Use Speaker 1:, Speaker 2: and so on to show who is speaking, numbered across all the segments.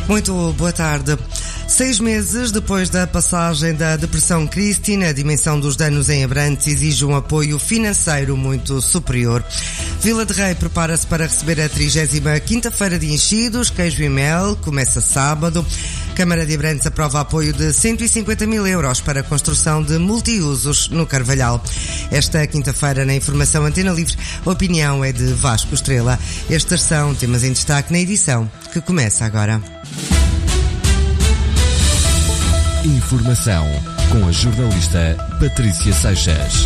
Speaker 1: Muito boa tarde. 6 meses depois da passagem da Depressão Christine, a dimensão dos danos em Abrantes exige um apoio financeiro muito superior. Vila de Rei prepara-se para receber a 35ª Feira de Enchidos, Queijo e Mel, começa sábado. Câmara de Abrantes aprova apoio de 150 mil euros para a construção de multiusos no Carvalhal. Esta quinta-feira, na Informação Antena Livre, a opinião é de Vasco Estrela. Estes são temas em destaque na edição que começa agora.
Speaker 2: Informação com a jornalista Patrícia Seixas.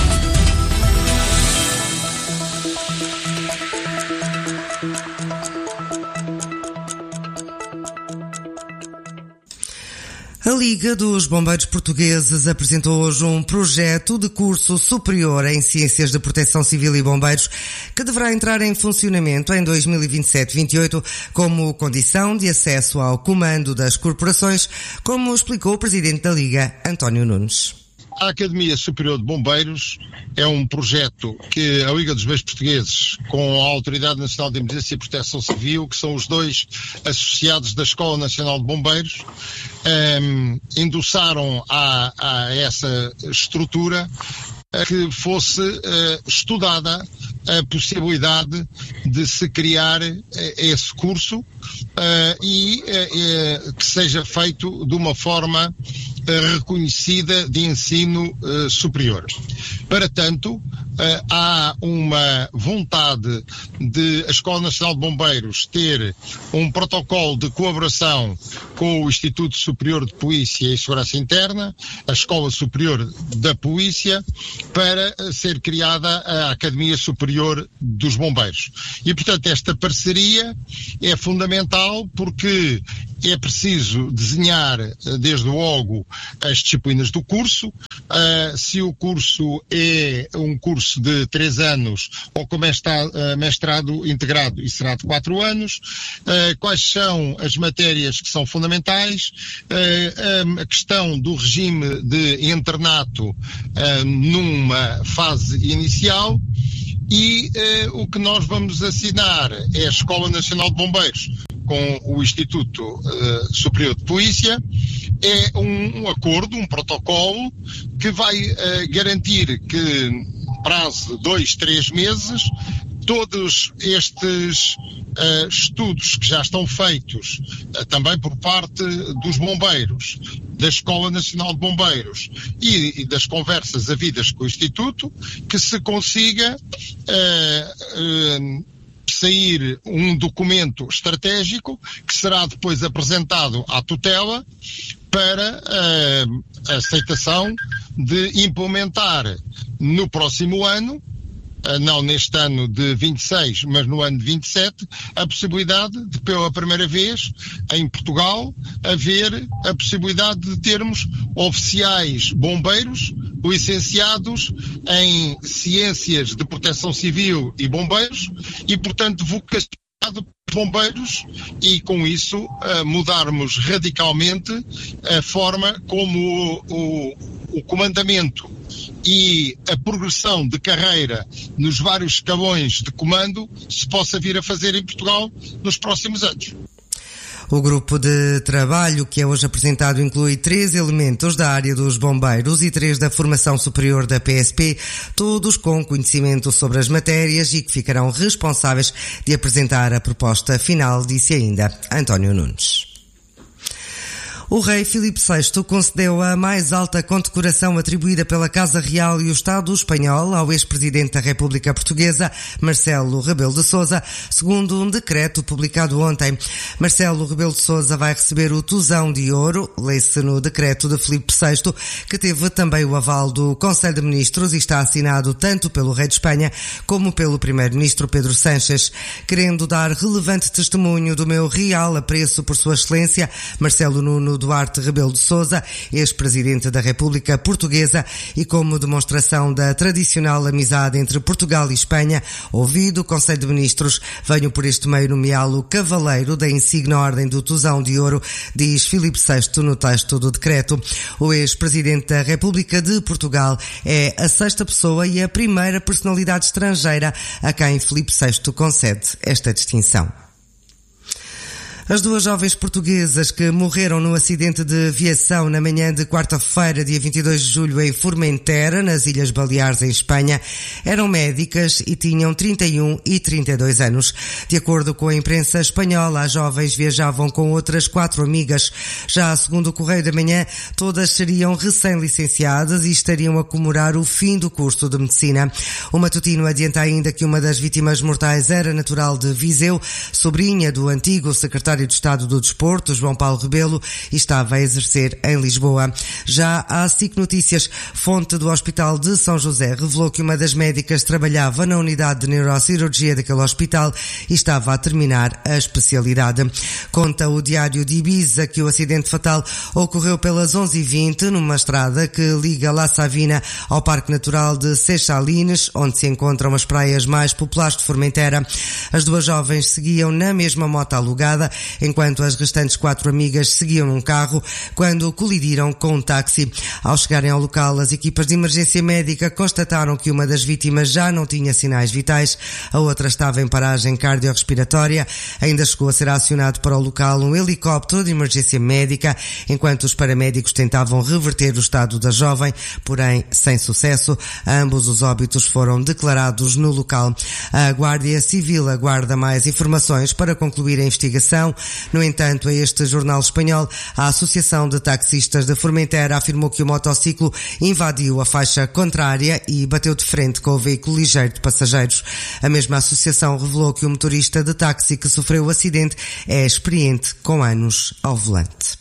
Speaker 1: A Liga dos Bombeiros Portugueses apresentou hoje um projeto de curso superior em Ciências de Proteção Civil e Bombeiros que deverá entrar em funcionamento em 2027-28 como condição de acesso ao comando das corporações, como explicou o Presidente da Liga, António Nunes.
Speaker 3: A Academia Superior de Bombeiros é um projeto que a Liga dos Bombeiros Portugueses, com a Autoridade Nacional de Emergência e Proteção Civil, que são os dois associados da Escola Nacional de Bombeiros, endossaram a essa estrutura que fosse estudada a possibilidade de se criar esse curso e que seja feito de uma forma reconhecida de ensino superior. Para tanto, há uma vontade de a Escola Nacional de Bombeiros ter um protocolo de colaboração com o Instituto Superior de Polícia e Segurança Interna, a Escola Superior da Polícia, para ser criada a Academia Superior dos Bombeiros. E, portanto, esta parceria é fundamental porque é preciso desenhar, desde logo, as disciplinas do curso. Se o curso é um curso de 3 anos ou com mestrado integrado, e será de 4 anos, quais são as matérias que são fundamentais, a questão do regime de internato numa fase inicial. E o que nós vamos assinar é a Escola Nacional de Bombeiros com o Instituto Superior de Polícia. É um acordo, um protocolo que vai garantir que, prazo de 2-3 meses, todos estes estudos que já estão feitos também por parte dos bombeiros, da Escola Nacional de Bombeiros e das conversas havidas com o Instituto, que se consiga sair um documento estratégico que será depois apresentado à tutela para a aceitação de implementar no próximo ano, não neste ano de 26, mas no ano de 27, a possibilidade de, pela primeira vez, em Portugal, haver a possibilidade de termos oficiais bombeiros licenciados em Ciências de Proteção Civil e Bombeiros e, portanto, vocacionado bombeiros e, com isso, mudarmos radicalmente a forma como o comandamento e a progressão de carreira nos vários escalões de comando se possa vir a fazer em Portugal nos próximos anos.
Speaker 1: O grupo de trabalho que é hoje apresentado inclui 3 elementos da área dos bombeiros e 3 da formação superior da PSP, todos com conhecimento sobre as matérias e que ficarão responsáveis de apresentar a proposta final, disse ainda António Nunes. O rei Filipe VI concedeu a mais alta condecoração atribuída pela Casa Real e o Estado espanhol ao ex-presidente da República Portuguesa, Marcelo Rebelo de Sousa, segundo um decreto publicado ontem. Marcelo Rebelo de Sousa vai receber o Tusão de Ouro, lê-se no decreto de Filipe VI, que teve também o aval do Conselho de Ministros e está assinado tanto pelo rei de Espanha como pelo primeiro-ministro Pedro Sánchez. Querendo dar relevante testemunho do meu real apreço por Sua Excelência, Marcelo Nuno Duarte Rebelo de Sousa, ex-presidente da República Portuguesa, e como demonstração da tradicional amizade entre Portugal e Espanha, ouvido o Conselho de Ministros, venho por este meio nomeá-lo cavaleiro da insigne Ordem do Tusão de Ouro, diz Filipe VI no texto do decreto. O ex-presidente da República de Portugal é a 6ª pessoa e a primeira personalidade estrangeira a quem Filipe VI concede esta distinção. As duas jovens portuguesas que morreram no acidente de aviação na manhã de quarta-feira, dia 22 de julho, em Formentera, nas Ilhas Baleares, em Espanha, eram médicas e tinham 31 e 32 anos. De acordo com a imprensa espanhola, as jovens viajavam com outras 4 amigas. Já segundo o Correio da Manhã, todas seriam recém-licenciadas e estariam a comemorar o fim do curso de medicina. O matutino adianta ainda que uma das vítimas mortais era natural de Viseu, sobrinha do antigo secretário de Estado do Desporto, João Paulo Rebelo, e estava a exercer em Lisboa. Já a SIC Notícias, fonte do Hospital de São José, revelou que uma das médicas trabalhava na unidade de neurocirurgia daquele hospital e estava a terminar a especialidade. Conta o Diário de Ibiza que o acidente fatal ocorreu pelas 11h20 numa estrada que liga La Savina ao Parque Natural de Seixalines, onde se encontram as praias mais populares de Formentera. As duas jovens seguiam na mesma moto alugada, enquanto as restantes 4 amigas seguiam num carro quando colidiram com um táxi. Ao chegarem ao local, as equipas de emergência médica constataram que uma das vítimas já não tinha sinais vitais, a outra estava em paragem cardiorrespiratória. Ainda chegou a ser acionado para o local um helicóptero de emergência médica, enquanto os paramédicos tentavam reverter o estado da jovem, porém sem sucesso. Ambos os óbitos foram declarados no local. A Guarda Civil aguarda mais informações para concluir a investigação. No entanto, a este jornal espanhol, a Associação de Taxistas de Formentera afirmou que o motociclo invadiu a faixa contrária e bateu de frente com o veículo ligeiro de passageiros. A mesma associação revelou que o motorista de táxi que sofreu o acidente é experiente, com anos ao volante.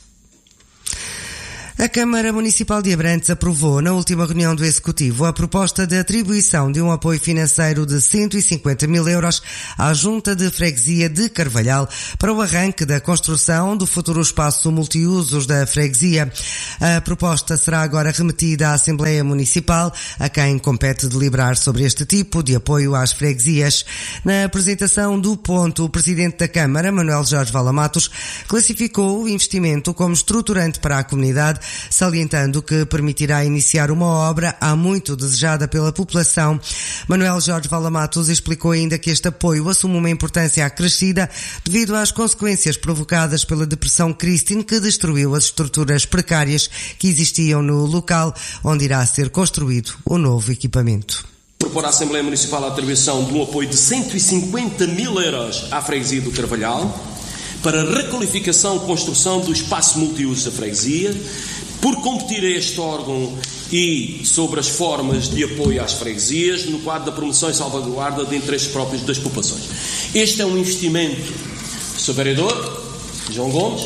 Speaker 1: A Câmara Municipal de Abrantes aprovou na última reunião do Executivo a proposta de atribuição de um apoio financeiro de 150 mil euros à Junta de Freguesia de Carvalhal para o arranque da construção do futuro espaço multiusos da freguesia. A proposta será agora remetida à Assembleia Municipal, a quem compete deliberar sobre este tipo de apoio às freguesias. Na apresentação do ponto, o Presidente da Câmara, Manuel Jorge Valamatos, classificou o investimento como estruturante para a comunidade, salientando que permitirá iniciar uma obra há muito desejada pela população. Manuel Jorge Valamatos explicou ainda que este apoio assume uma importância acrescida devido às consequências provocadas pela depressão Christine, que destruiu as estruturas precárias que existiam no local onde irá ser construído o novo equipamento.
Speaker 4: Propor à Assembleia Municipal a atribuição de um apoio de 150 mil euros à freguesia do Carvalhal para requalificação e construção do espaço multiuso da freguesia, por competir a este órgão e sobre as formas de apoio às freguesias no quadro da promoção e salvaguarda de interesses próprios das populações. Este é um investimento, Sr. Vereador João Gomes,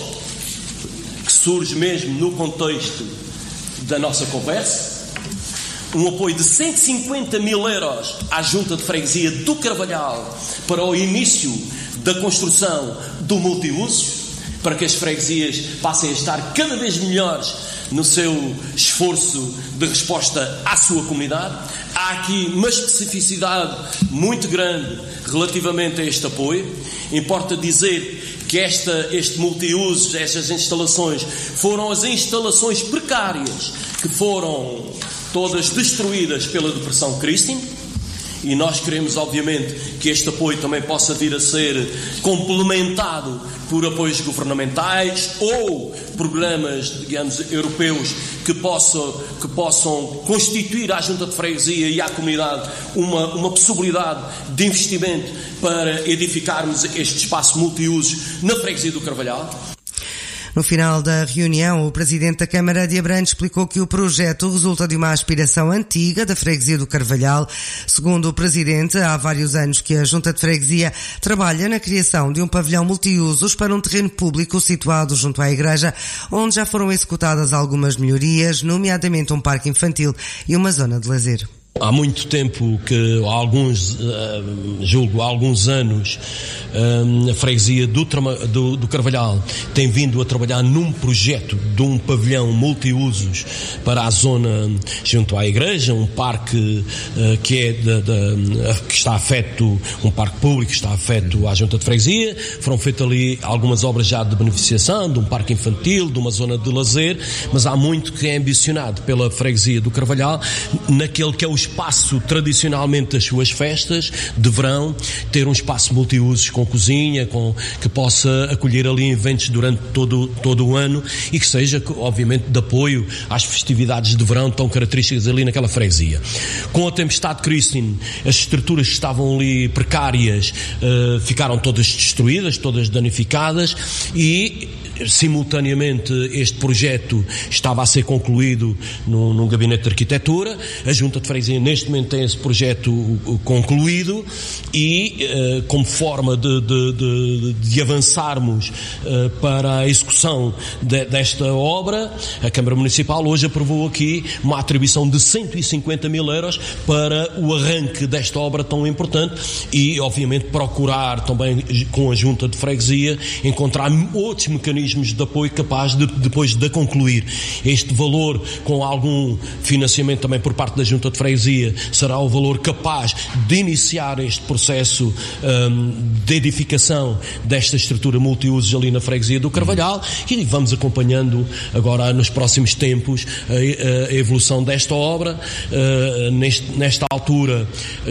Speaker 4: que surge mesmo no contexto da nossa conversa, um apoio de 150 mil euros à Junta de Freguesia do Carvalhal para o início da construção do multiusos, para que as freguesias passem a estar cada vez melhores no seu esforço de resposta à sua comunidade. Há aqui uma especificidade muito grande relativamente a este apoio. Importa dizer que este multiusos, estas instalações, foram as instalações precárias que foram todas destruídas pela depressão Christine. E nós queremos, obviamente, que este apoio também possa vir a ser complementado por apoios governamentais ou programas, digamos, europeus que possam constituir à Junta de Freguesia e à comunidade uma possibilidade de investimento para edificarmos este espaço multiusos na Freguesia do Carvalhal.
Speaker 1: No final da reunião, o Presidente da Câmara de Abrantes explicou que o projeto resulta de uma aspiração antiga da Freguesia do Carvalhal. Segundo o Presidente, há vários anos que a Junta de Freguesia trabalha na criação de um pavilhão multiusos para um terreno público situado junto à igreja, onde já foram executadas algumas melhorias, nomeadamente um parque infantil e uma zona de lazer.
Speaker 4: Há muito tempo que, há alguns anos, a freguesia do Carvalhal tem vindo a trabalhar num projeto de um pavilhão multiusos para a zona junto à igreja, um parque que está afeto, um parque público que está afeto à junta de freguesia. Foram feitas ali algumas obras já de beneficiação, de um parque infantil, de uma zona de lazer, mas há muito que é ambicionado pela freguesia do Carvalhal naquele que é o espaço tradicionalmente das suas festas de verão, ter um espaço multiusos com cozinha, que possa acolher ali eventos durante todo o ano e que seja, obviamente, de apoio às festividades de verão tão características ali naquela freguesia. Com a tempestade Christine, as estruturas que estavam ali precárias ficaram todas destruídas, todas danificadas e simultaneamente este projeto estava a ser concluído num gabinete de arquitetura. A Junta de Freguesia neste momento tem esse projeto concluído e como forma de avançarmos para a execução desta obra, a Câmara Municipal hoje aprovou aqui uma atribuição de 150 mil euros para o arranque desta obra tão importante e obviamente procurar também com a Junta de Freguesia encontrar outros mecanismos de apoio capaz de, depois de concluir. Este valor, com algum financiamento também por parte da Junta de Freguesia, será o valor capaz de iniciar este processo de edificação desta estrutura multiusos ali na Freguesia do Carvalhal e vamos acompanhando agora nos próximos tempos a evolução desta obra. Nesta altura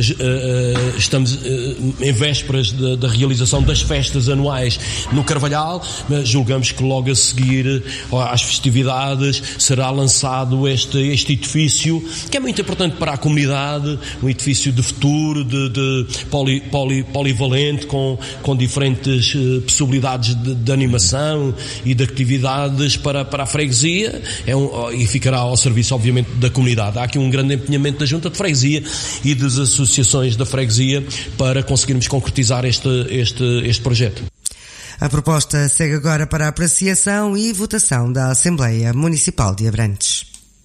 Speaker 4: estamos em vésperas da realização das festas anuais no Carvalhal, mas julgamos que logo a seguir às festividades será lançado este edifício, que é muito importante para a comunidade, um edifício de futuro, de polivalente, com diferentes possibilidades de animação e de atividades para a freguesia, e ficará ao serviço, obviamente, da comunidade. Há aqui um grande empenhamento da Junta de Freguesia e das associações da freguesia para conseguirmos concretizar este projeto.
Speaker 1: A proposta segue agora para a apreciação e votação da Assembleia Municipal de Abrantes.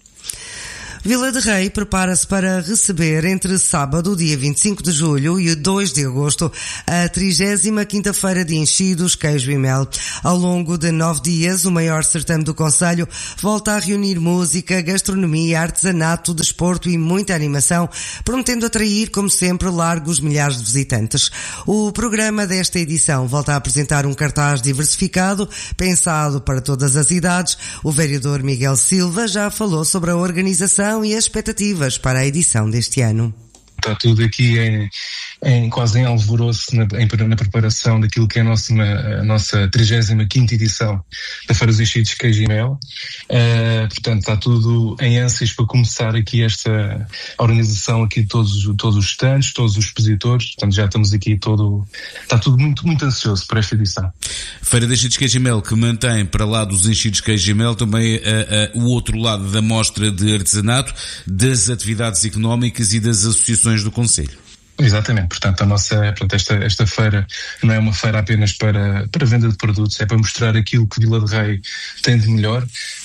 Speaker 1: Vila de Rei prepara-se para receber entre sábado, dia 25 de julho e 2 de agosto, a 35ª Feira de Enchidos, Queijo e Mel. Ao longo de 9 dias, o maior certame do concelho volta a reunir música, gastronomia, artesanato, desporto e muita animação, prometendo atrair, como sempre, largos milhares de visitantes. O programa desta edição volta a apresentar um cartaz diversificado, pensado para todas as idades. O vereador Miguel Silva já falou sobre a organização e as expectativas para a edição deste ano.
Speaker 5: Está tudo aqui quase em alvoroço na preparação daquilo que é a nossa 35ª edição da Feira dos Enchidos Queijo e Mel. Portanto, está tudo em ânsias para começar aqui esta organização aqui de todos os stands, todos os expositores. Portanto, já estamos aqui está tudo muito, muito ansioso para esta edição.
Speaker 6: Feira dos Enchidos Queijo e Mel, que mantém para lá dos Enchidos Queijo e Mel também o outro lado da mostra de artesanato, das atividades económicas e das associações do concelho.
Speaker 5: Exatamente, portanto esta feira não é uma feira apenas para venda de produtos, é para mostrar aquilo que Vila de Rei tem de melhor,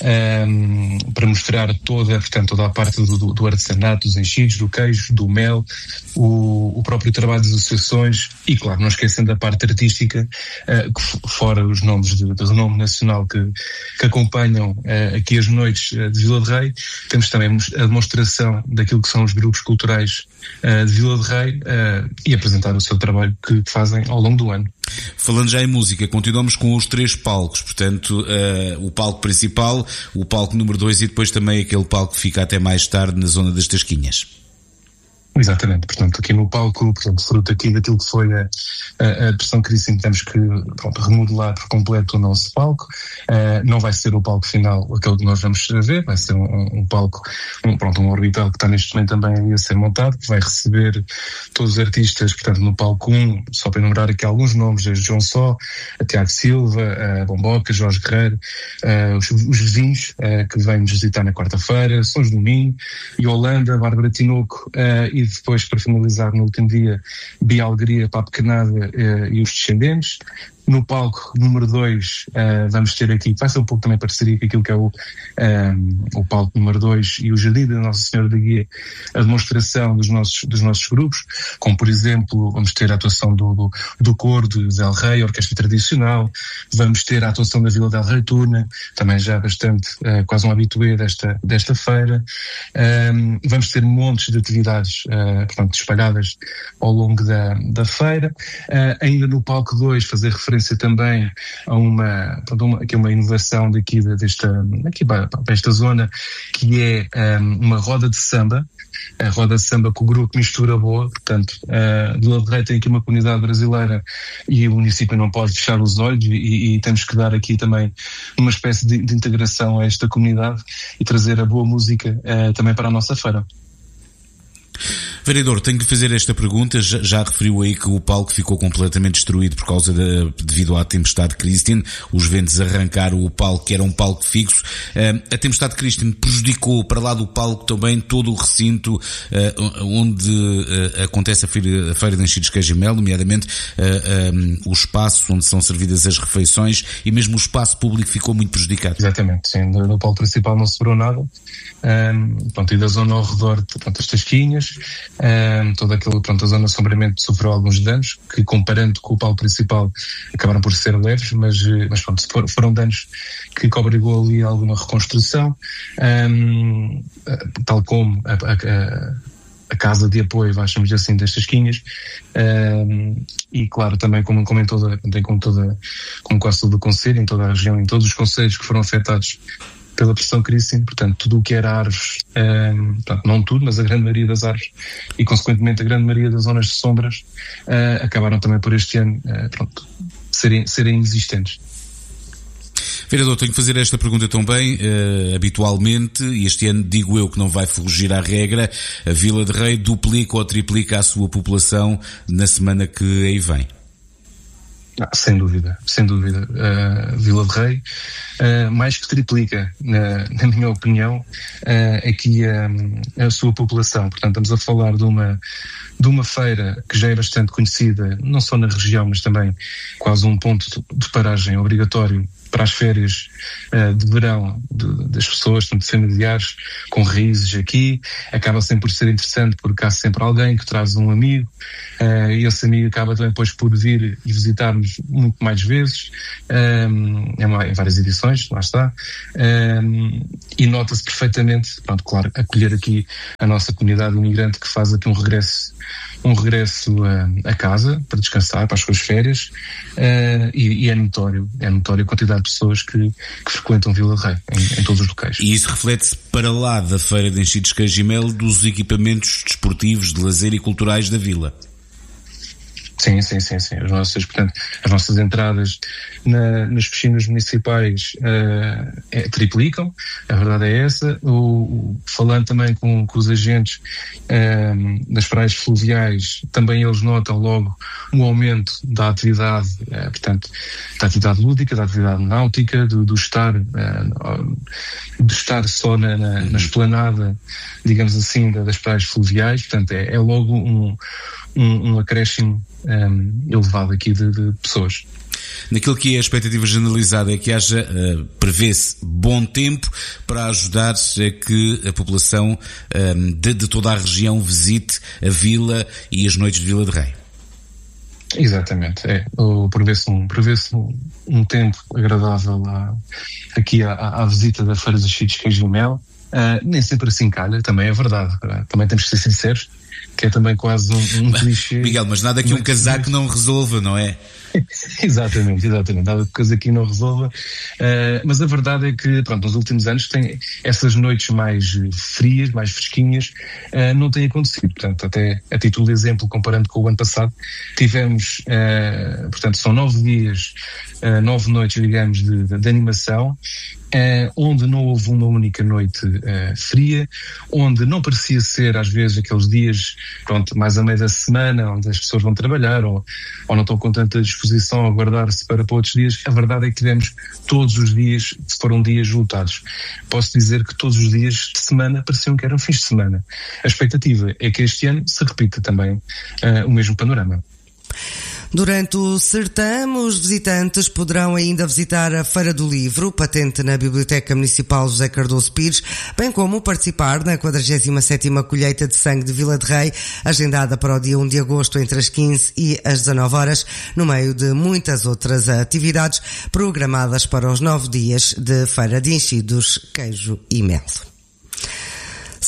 Speaker 5: para mostrar toda a parte do artesanato, dos enchidos, do queijo, do mel, o próprio trabalho das associações e, claro, não esquecendo a parte artística, fora os nomes de renome nacional que acompanham aqui as noites de Vila de Rei. Temos também a demonstração daquilo que são os grupos culturais de Vila de Rei e apresentar o seu trabalho que fazem ao longo do ano.
Speaker 6: Falando já em música, continuamos com os 3 palcos, portanto, o palco principal, o palco número 2 e depois também aquele palco que fica até mais tarde na zona das Tasquinhas.
Speaker 5: Exatamente, portanto, aqui no palco, fruto aqui daquilo que foi a Depressão Christine, temos que remodelar por completo o nosso palco. Não vai ser o palco final aquele que nós vamos ver, vai ser um palco, um orbital que está neste momento também a ser montado, que vai receber todos os artistas, portanto, no palco 1, só para enumerar aqui alguns nomes, desde João Só, a Tiago Silva, a Bomboca, Jorge Guerreiro, os vizinhos que vêm nos visitar na quarta-feira, São Domingo, Yolanda, Bárbara Tinoco, e depois, para finalizar no último dia, Bia Alegria, Papo Canada e os Descendentes. No palco número 2 vamos ter aqui, vai ser um pouco também parceria com aquilo que é o palco número 2 e o Jardim da Nossa Senhora da Guia, a demonstração dos nossos grupos, como por exemplo vamos ter a atuação do coro de Del Rey, orquestra tradicional, vamos ter a atuação da Vila del Rei Turna, também já bastante, quase um habitué desta feira. Vamos ter montes de atividades, portanto, espalhadas ao longo da feira. Ainda no palco 2 fazer referência referência também a uma inovação aqui para esta zona, que é uma roda de samba. A roda de samba com o grupo Mistura Boa, portanto, Vila de Rei tem aqui uma comunidade brasileira e o município não pode fechar os olhos e temos que dar aqui também uma espécie de integração a esta comunidade e trazer a boa música também para a nossa feira.
Speaker 6: Vereador, tenho que fazer esta pergunta. Já referiu aí que o palco ficou completamente destruído devido à tempestade Christian. Os ventos arrancaram o palco, que era um palco fixo. A tempestade Christian prejudicou, para lá do palco, também todo o recinto onde acontece a Feira de Enchidos Queijo e Mel, nomeadamente o espaço onde são servidas as refeições, e mesmo o espaço público ficou muito prejudicado.
Speaker 5: Exatamente, sim. No palco principal não se sobrou nada. E da zona ao redor, as tasquinhas, a zona de sombreamento sofreu alguns danos, que comparando com o palco principal acabaram por ser leves, mas foram danos que obrigou ali a alguma reconstrução, tal como a casa de apoio, chamamos assim, das tasquinhas, e claro, também como quase todo o concelho, em toda a região, em todos os concelhos que foram afetados pela pressão Christian, portanto, tudo o que era árvores, não tudo, mas a grande maioria das árvores e, consequentemente, a grande maioria das zonas de sombras acabaram também por este ano serem inexistentes.
Speaker 6: Vereador, tenho que fazer esta pergunta também. Habitualmente, este ano digo eu que não vai fugir à regra, a Vila de Rei duplica ou triplica a sua população na semana que aí vem.
Speaker 5: Sem dúvida. Vila de Rei, mais que triplica, na minha opinião, aqui a sua população. Portanto, estamos a falar de uma feira que já é bastante conhecida, não só na região, mas também quase um ponto de paragem obrigatório para as férias de verão das pessoas, tanto familiares, com raízes aqui. Acaba sempre por ser interessante porque há sempre alguém que traz um amigo, e esse amigo acaba também depois por vir e visitar-nos muito mais vezes, em várias edições, lá está, e nota-se perfeitamente, claro, acolher aqui a nossa comunidade imigrante que faz aqui um regresso a casa para descansar, para as suas férias, e é notório a quantidade de pessoas que frequentam Vila de Rei em todos os locais.
Speaker 6: E isso reflete-se para lá da Feira de Enchidos Queijo e Mel dos equipamentos desportivos, de lazer e culturais da vila.
Speaker 5: Sim. As nossas entradas nas piscinas municipais triplicam, a verdade é essa. Falando também com os agentes das praias fluviais, também eles notam logo um aumento da atividade, da atividade lúdica, da atividade náutica, de estar só na esplanada, digamos assim, das praias fluviais. Portanto, é logo um acréscimo elevado aqui de pessoas.
Speaker 6: Naquilo que é a expectativa generalizada é que prevê-se bom tempo para ajudar a que a população de toda a região visite a vila e as noites de Vila de Rei.
Speaker 5: Exatamente, prevê-se um tempo agradável aqui à visita da Feira dos Enchidos Queijo e Mel. Nem sempre assim calha, também é verdade. Também temos que ser sinceros, que é também quase um clichê.
Speaker 6: Miguel, mas nada que um casaco não resolva, não é?
Speaker 5: Exatamente, nada que coisa aqui não resolva, mas a verdade é que, nos últimos anos tem essas noites mais frias, mais fresquinhas, não têm acontecido. Portanto, até a título de exemplo, comparando com o ano passado, tivemos, são 9 dias, 9 noites, digamos, de animação, onde não houve uma única noite fria, onde não parecia ser, às vezes, aqueles dias, mais a meio da semana, onde as pessoas vão trabalhar ou não estão com tanta disposição a guardar-se para outros dias. A verdade é que tivemos todos os dias, foram dias lotados. Posso dizer que todos os dias de semana pareciam que eram fins de semana. A expectativa é que este ano se repita também o mesmo panorama.
Speaker 1: Durante o certame, os visitantes poderão ainda visitar a Feira do Livro, patente na Biblioteca Municipal José Cardoso Pires, bem como participar na 47ª Colheita de Sangue de Vila de Rei, agendada para o dia 1 de agosto entre as 15 e as 19 horas, no meio de muitas outras atividades programadas para os 9 dias de Feira de Enchidos, Queijo e Mel.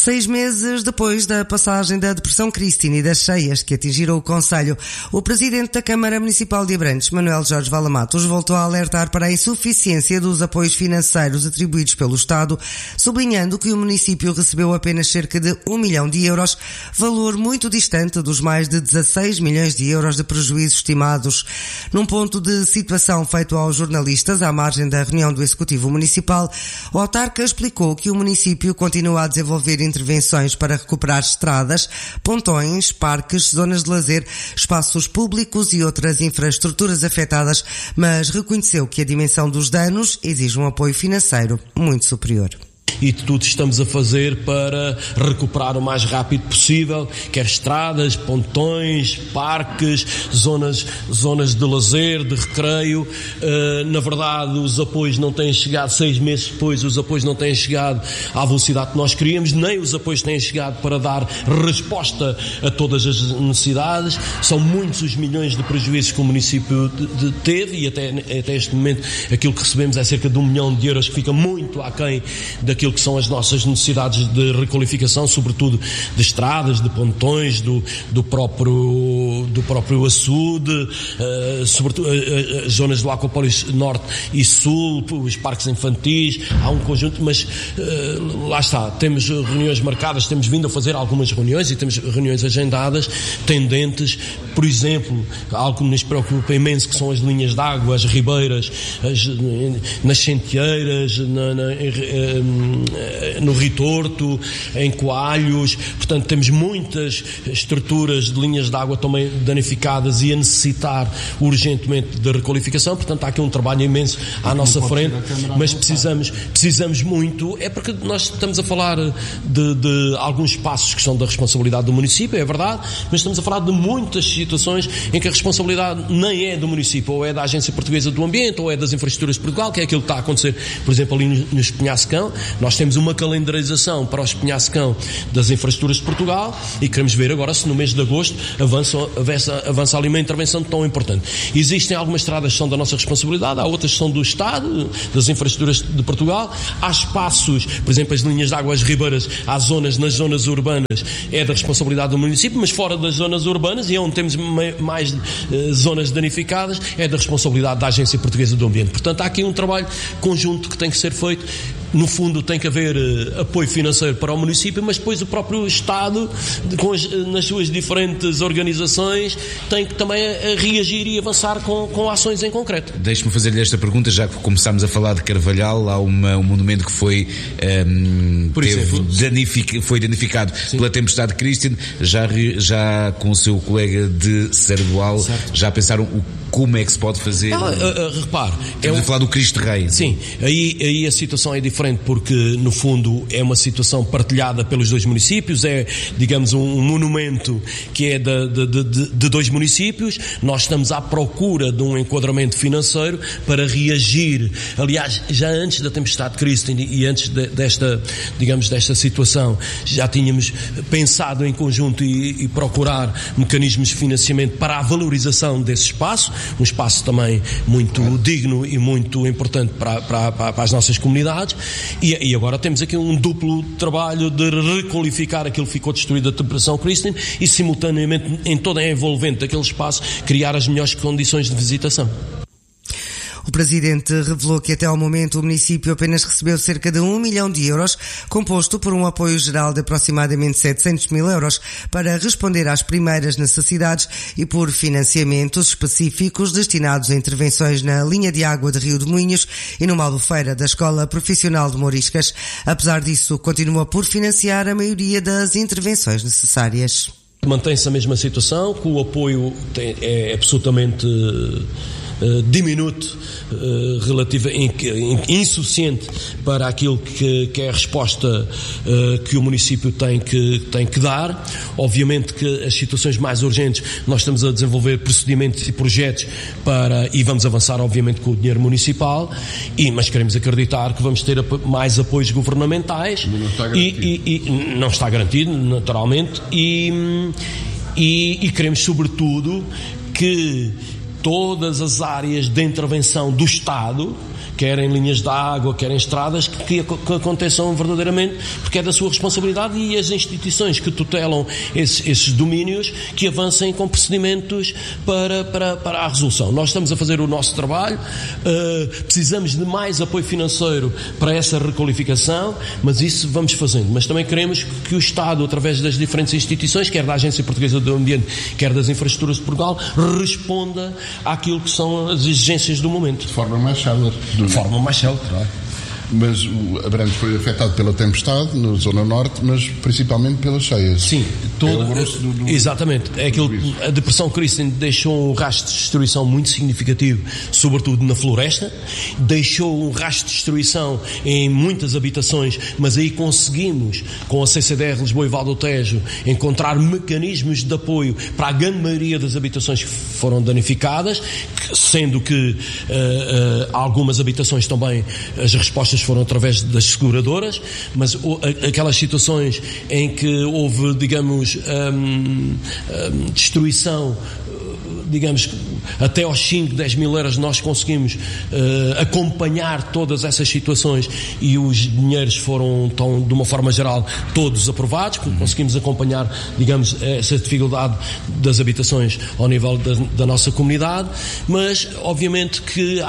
Speaker 1: 6 meses depois da passagem da Depressão Christine e das cheias que atingiram o concelho, o presidente da Câmara Municipal de Abrantes, Manuel Jorge Valamatos, voltou a alertar para a insuficiência dos apoios financeiros atribuídos pelo Estado, sublinhando que o município recebeu apenas cerca de 1 milhão de euros, valor muito distante dos mais de 16 milhões de euros de prejuízos estimados. Num ponto de situação feito aos jornalistas à margem da reunião do Executivo Municipal, o autarca explicou que o município continua a desenvolver intervenções para recuperar estradas, pontões, parques, zonas de lazer, espaços públicos e outras infraestruturas afetadas, mas reconheceu que a dimensão dos danos exige um apoio financeiro muito superior.
Speaker 7: E tudo estamos a fazer para recuperar o mais rápido possível, quer estradas, pontões, parques, zonas de lazer, de recreio. Na verdade, os apoios não têm chegado 6 meses depois, os apoios não têm chegado à velocidade que nós queríamos, nem os apoios têm chegado para dar resposta a todas as necessidades. São muitos os milhões de prejuízos que o município teve e até este momento aquilo que recebemos é cerca de 1 milhão de euros, que fica muito aquém daquilo que são as nossas necessidades de requalificação, sobretudo de estradas, de pontões, do próprio açude, sobretudo as zonas do Aquapólis Norte e Sul, os parques infantis. Há um conjunto, mas lá está, temos reuniões marcadas, temos vindo a fazer algumas reuniões e temos reuniões agendadas, tendentes, por exemplo, algo que nos preocupa imenso, que são as linhas de água, as ribeiras, nas Centeiras, no Ritorto, em Coalhos. Portanto, temos muitas estruturas de linhas de água também danificadas e a necessitar urgentemente de requalificação. Portanto, há aqui um trabalho imenso à nossa frente, mas precisamos muito, é porque nós estamos a falar de alguns passos que são da responsabilidade do município, é verdade, mas estamos a falar de muitas situações em que a responsabilidade nem é do município, ou é da Agência Portuguesa do Ambiente, ou é das Infraestruturas de Portugal, que é aquilo que está a acontecer, por exemplo, ali no Espinhacecão. Nós temos uma calendarização para o Espinhacecão das Infraestruturas de Portugal e queremos ver agora se no mês de agosto avança ali uma intervenção tão importante. Existem algumas estradas que são da nossa responsabilidade, há outras que são do Estado, das Infraestruturas de Portugal. Há espaços, por exemplo, as linhas de água, as ribeiras, há zonas, nas zonas urbanas, é da responsabilidade do município, mas fora das zonas urbanas, e onde temos mais zonas danificadas, é da responsabilidade da Agência Portuguesa do Ambiente. Portanto, há aqui um trabalho conjunto que tem que ser feito. No fundo, tem que haver apoio financeiro para o município, mas depois o próprio Estado, nas suas diferentes organizações, tem que também reagir e avançar com ações em concreto.
Speaker 6: Deixe-me fazer-lhe esta pergunta, já que começámos a falar de Carvalhal. Há um monumento que foi danificado Sim. pela tempestade Christine. Já com o seu colega de Sardual, já pensaram como é que se pode fazer?
Speaker 7: Repare,
Speaker 6: estamos a falar do Cristo Rei.
Speaker 7: Sim, aí a situação é diferente, porque no fundo é uma situação partilhada pelos dois municípios, é, digamos, um monumento que é de dois municípios. Nós estamos à procura de um enquadramento financeiro para reagir. Aliás, já antes da tempestade Christine e antes desta situação, já tínhamos pensado em conjunto e procurar mecanismos de financiamento para a valorização desse espaço, um espaço também muito digno e muito importante para as nossas comunidades, e agora temos aqui um duplo trabalho de requalificar aquilo que ficou destruído da Depressão Christine e simultaneamente em toda a envolvente daquele espaço criar as melhores condições de visitação.
Speaker 1: O Presidente revelou que até ao momento o município apenas recebeu cerca de 1 milhão de euros, composto por um apoio geral de aproximadamente 700 mil euros para responder às primeiras necessidades e por financiamentos específicos destinados a intervenções na linha de água de Rio de Moinhos e numa albufeira da Escola Profissional de Mouriscas. Apesar disso, continua por financiar a maioria das intervenções necessárias.
Speaker 7: Mantém-se a mesma situação, que o apoio é absolutamente diminuto, insuficiente para aquilo que é a resposta que o município tem que dar. Obviamente que as situações mais urgentes nós estamos a desenvolver procedimentos e projetos e vamos avançar obviamente com o dinheiro municipal, mas queremos acreditar que vamos ter mais apoios governamentais.
Speaker 6: Não está garantido.
Speaker 7: Não está garantido, naturalmente, e queremos sobretudo que todas as áreas de intervenção do Estado, quer em linhas de água, quer em estradas, que aconteçam verdadeiramente, porque é da sua responsabilidade, e as instituições que tutelam esses domínios que avancem com procedimentos para a resolução. Nós estamos a fazer o nosso trabalho, precisamos de mais apoio financeiro para essa requalificação, mas isso vamos fazendo. Mas também queremos que o Estado, através das diferentes instituições, quer da Agência Portuguesa do Ambiente, quer das Infraestruturas de Portugal, responda àquilo que são as exigências do momento.
Speaker 8: De forma mais célere.
Speaker 7: De forma mais célere, claro.
Speaker 8: Mas o Abrantes foi afetado pela tempestade, na zona norte, mas principalmente pelas cheias.
Speaker 7: Sim, exatamente. É aquilo, a depressão Kristen deixou um rastro de destruição muito significativo, sobretudo na floresta, deixou um rastro de destruição em muitas habitações, mas aí conseguimos, com a CCDR Lisboa e Val do Tejo, encontrar mecanismos de apoio para a grande maioria das habitações que foram danificadas, sendo que algumas habitações também, as respostas foram através das seguradoras, mas aquelas situações em que houve, digamos, destruição, digamos, até aos 5, 10 mil euros nós conseguimos acompanhar todas essas situações, e os dinheiros foram, de uma forma geral, todos aprovados, porque conseguimos acompanhar, digamos, essa dificuldade das habitações ao nível da nossa comunidade. Mas obviamente que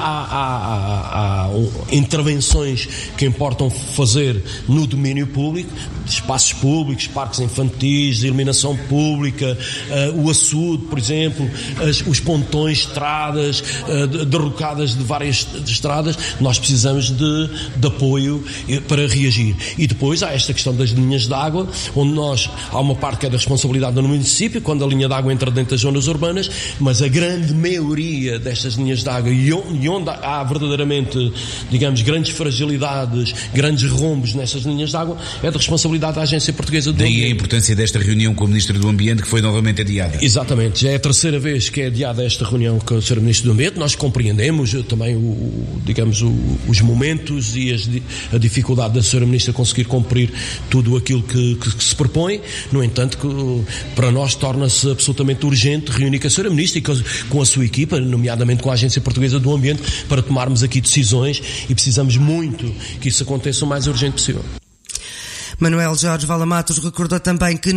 Speaker 7: há intervenções que importam fazer no domínio público, espaços públicos, parques infantis, iluminação pública, o açude, por exemplo, os pontões, estradas, derrocadas de várias estradas. Nós precisamos de apoio para reagir. E depois há esta questão das linhas de água, onde há uma parte que é da responsabilidade do município, quando a linha de água entra dentro das zonas urbanas, mas a grande maioria destas linhas de água, e onde há verdadeiramente, digamos, grandes fragilidades, grandes rombos nessas linhas de água, é da responsabilidade da Agência Portuguesa do Ambiente.
Speaker 6: Daí a importância desta reunião com o Ministro do Ambiente, que foi novamente adiada.
Speaker 7: Exatamente, já é a terceira vez que é adiada esta reunião com o Sr. Ministro do Ambiente. Nós compreendemos também os momentos e a dificuldade da Sra. Ministra conseguir cumprir tudo aquilo que se propõe. No entanto, para nós torna-se absolutamente urgente reunir com a Sra. Ministra e com a sua equipa, nomeadamente com a Agência Portuguesa do Ambiente, para tomarmos aqui decisões, e precisamos muito que isso aconteça o mais urgente possível.
Speaker 1: Manuel Jorge Valamatos recordou também que